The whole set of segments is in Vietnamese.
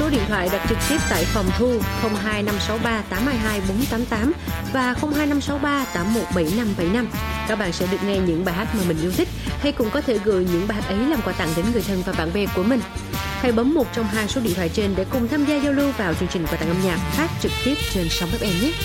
số điện thoại đặt trực tiếp tại phòng thu 02563 822 488 và 02563 817575. Các bạn sẽ được nghe những bài hát mà mình yêu thích, hay cũng có thể gửi những bài hát ấy làm quà tặng đến người thân và bạn bè của mình. Hãy bấm một trong hai số điện thoại trên để cùng tham gia giao lưu vào chương trình quà tặng âm nhạc phát trực tiếp trên sóng FM nhé.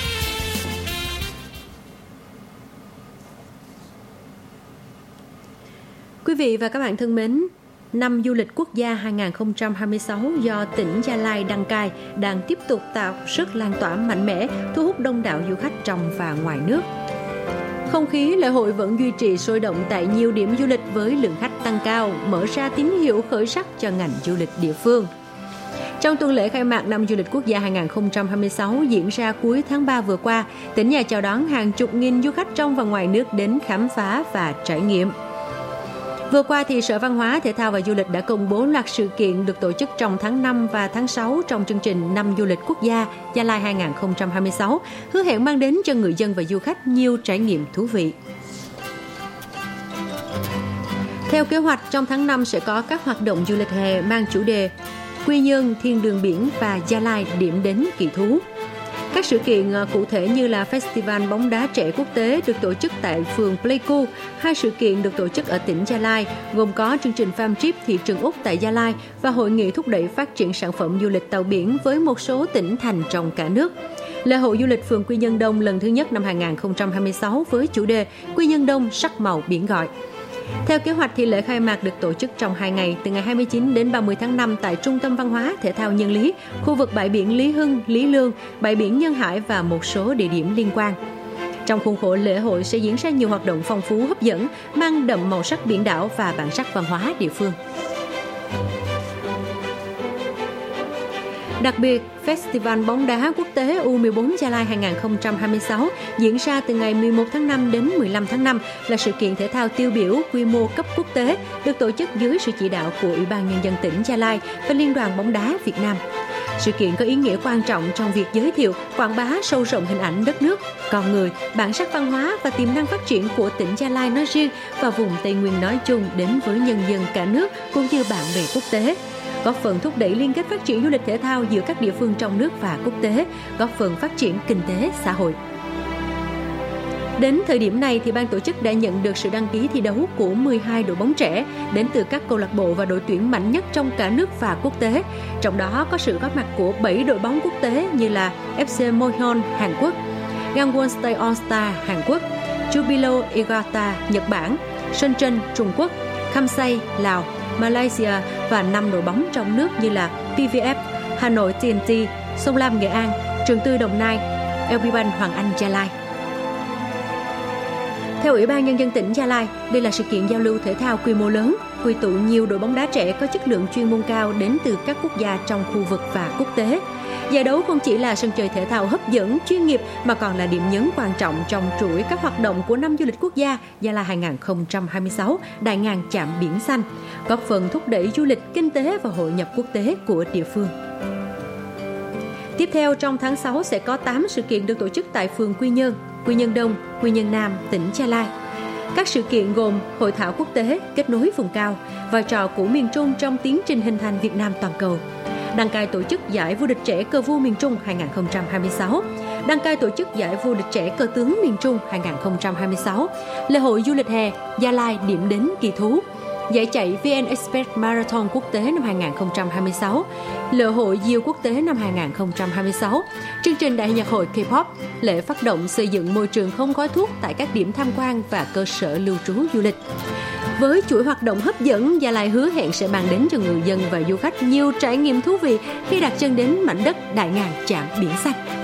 Quý vị và các bạn thân mến, năm du lịch quốc gia 2026 do tỉnh Gia Lai đăng cai đang tiếp tục tạo sức lan tỏa mạnh mẽ, thu hút đông đảo du khách trong và ngoài nước. Không khí lễ hội vẫn duy trì sôi động tại nhiều điểm du lịch với lượng khách tăng cao, mở ra tín hiệu khởi sắc cho ngành du lịch địa phương. Trong tuần lễ khai mạc năm du lịch quốc gia 2026 diễn ra cuối tháng 3 vừa qua, tỉnh nhà chào đón hàng chục nghìn du khách trong và ngoài nước đến khám phá và trải nghiệm. Vừa qua thì Sở Văn hóa, Thể thao và Du lịch đã công bố loạt sự kiện được tổ chức trong tháng 5 và tháng 6 trong chương trình Năm du lịch quốc gia Gia Lai 2026, hứa hẹn mang đến cho người dân và du khách nhiều trải nghiệm thú vị. Theo kế hoạch, trong tháng 5 sẽ có các hoạt động du lịch hè mang chủ đề Quy Nhơn, Thiên đường biển và Gia Lai, điểm đến kỳ thú. Các sự kiện cụ thể như là Festival bóng đá trẻ quốc tế được tổ chức tại phường Pleiku, hai sự kiện được tổ chức ở tỉnh Gia Lai, gồm có chương trình Farm Trip thị trường Úc tại Gia Lai và hội nghị thúc đẩy phát triển sản phẩm du lịch tàu biển với một số tỉnh thành trong cả nước. Lễ hội du lịch phường Quy Nhơn Đông lần thứ nhất năm 2026 với chủ đề Quy Nhơn Đông sắc màu biển gọi. Theo kế hoạch thì lễ khai mạc được tổ chức trong 2 ngày, từ ngày 29 đến 30 tháng 5 tại Trung tâm Văn hóa Thể thao Nhân Lý, khu vực bãi biển Lý Hưng, Lý Lương, bãi biển Nhân Hải và một số địa điểm liên quan. Trong khuôn khổ lễ hội sẽ diễn ra nhiều hoạt động phong phú hấp dẫn, mang đậm màu sắc biển đảo và bản sắc văn hóa địa phương. Đặc biệt, Festival bóng đá quốc tế U14 Gia Lai 2026 diễn ra từ ngày 11 tháng 5 đến 15 tháng 5 là sự kiện thể thao tiêu biểu quy mô cấp quốc tế được tổ chức dưới sự chỉ đạo của Ủy ban Nhân dân tỉnh Gia Lai và Liên đoàn bóng đá Việt Nam. Sự kiện có ý nghĩa quan trọng trong việc giới thiệu, quảng bá sâu rộng hình ảnh đất nước, con người, bản sắc văn hóa và tiềm năng phát triển của tỉnh Gia Lai nói riêng và vùng Tây Nguyên nói chung đến với nhân dân cả nước cũng như bạn bè quốc tế, góp phần thúc đẩy liên kết phát triển du lịch thể thao giữa các địa phương trong nước và quốc tế, góp phần phát triển kinh tế xã hội. Đến thời điểm này thì ban tổ chức đã nhận được sự đăng ký thi đấu của 12 đội bóng trẻ đến từ các câu lạc bộ và đội tuyển mạnh nhất trong cả nước và quốc tế. Trong đó có sự góp mặt của 7 đội bóng quốc tế như là FC Moheon Hàn Quốc, Gangwon State All Star Hàn Quốc, Jubilo Iwata Nhật Bản, Shenzhen Trung Quốc, Kansai Lào, Malaysia và 5 đội bóng trong nước như là PVF, Hà Nội TNT, Sông Lam Nghệ An, Trường Tư Đồng Nai, LB Bank Hoàng Anh Gia Lai. Theo Ủy ban Nhân dân tỉnh Gia Lai, đây là sự kiện giao lưu thể thao quy mô lớn, quy tụ nhiều đội bóng đá trẻ có chất lượng chuyên môn cao đến từ các quốc gia trong khu vực và quốc tế. Giải đấu không chỉ là sân chơi thể thao hấp dẫn, chuyên nghiệp mà còn là điểm nhấn quan trọng trong chuỗi các hoạt động của năm du lịch quốc gia Gia Lai 2026, đại ngàn chạm biển xanh, góp phần thúc đẩy du lịch, kinh tế và hội nhập quốc tế của địa phương. Tiếp theo, trong tháng 6 sẽ có 8 sự kiện được tổ chức tại phường Quy Nhơn, Quy Nhơn Đông, Quy Nhơn Nam, tỉnh Gia Lai. Các sự kiện gồm Hội thảo quốc tế kết nối vùng cao, vai trò của miền Trung trong tiến trình hình thành Việt Nam toàn cầu, đăng cai tổ chức giải vô địch trẻ cờ vua miền Trung 2026, đăng cai tổ chức giải vô địch trẻ cờ tướng miền Trung 2026, lễ hội du lịch hè Gia Lai điểm đến kỳ thú, giải chạy VN Express Marathon quốc tế năm 2026, lễ hội diều quốc tế năm 2026, chương trình đại nhạc hội K-pop, lễ phát động xây dựng môi trường không khói thuốc tại các điểm tham quan và cơ sở lưu trú du lịch. Với chuỗi hoạt động hấp dẫn, Gia Lai hứa hẹn sẽ mang đến cho người dân và du khách nhiều trải nghiệm thú vị khi đặt chân đến mảnh đất đại ngàn chạm biển xanh.